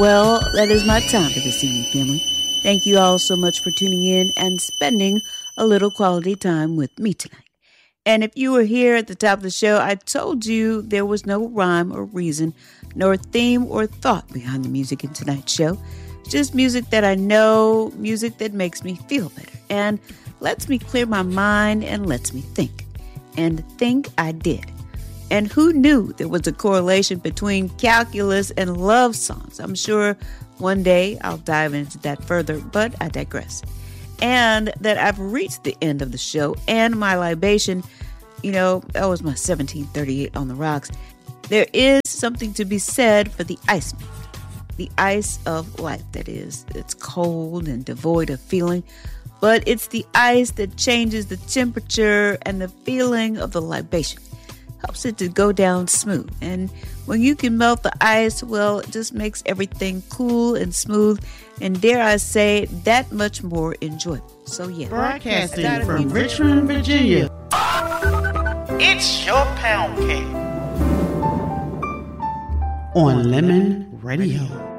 Well, that is my time for this evening, family. Thank you all so much for tuning in and spending a little quality time with me tonight. And if you were here at the top of the show, I told you there was no rhyme or reason, nor theme or thought behind the music in tonight's show. Just music that I know, music that makes me feel better and lets me clear my mind and lets me think. And think I did. And who knew there was a correlation between calculus and love songs? I'm sure one day I'll dive into that further, but I digress. And that I've reached the end of the show and my libation, that was my 1738 on the rocks. There is something to be said for the ice man. The ice of life, that is. It's cold and devoid of feeling, but it's the ice that changes the temperature and the feeling of the libation. Helps it to go down smooth. And when you can melt the ice, well, it just makes everything cool and smooth. And dare I say, that much more enjoyable. So, yeah. Broadcasting from Richmond, Virginia. It's your pound cake. On Lemon Radio.